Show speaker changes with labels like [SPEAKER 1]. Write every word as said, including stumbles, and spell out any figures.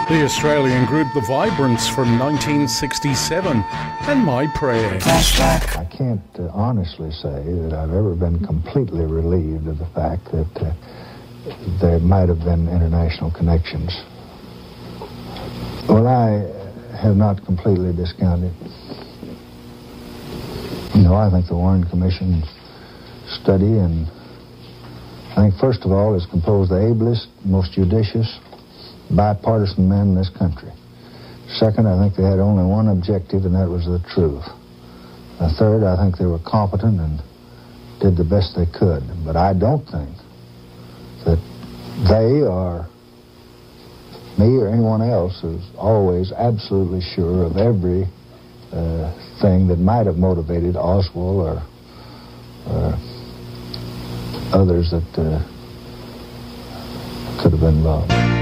[SPEAKER 1] The Australian group The Vibrants from nineteen sixty-seven, and My Prayer.
[SPEAKER 2] I can't uh, honestly say that I've ever been completely relieved of the fact that uh, there might have been international connections. Well, I have not completely discounted. You know, I think the Warren Commission study, and I think, first of all, is composed of the ablest, most judicious, bipartisan men in this country. Second, I think they had only one objective, and that was the truth. And third, I think they were competent and did the best they could. But I don't think that they or me or anyone else is always absolutely sure of every uh, thing that might have motivated Oswald or uh, others that uh, could have been involved.